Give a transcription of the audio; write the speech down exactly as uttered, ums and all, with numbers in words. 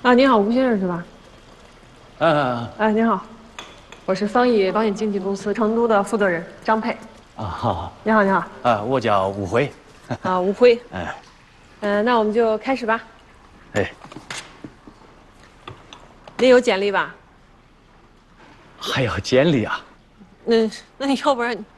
啊，你好，吴先生是吧？ 嗯哎，你好，我是方毅保险经纪公司成都的负责人张佩。 啊好你好，你好。 啊，我叫吴辉。 啊，吴辉。 哎嗯、那我们就开始吧。 哎， 您有简历吧？ 还要简历啊？ 嗯，那要不然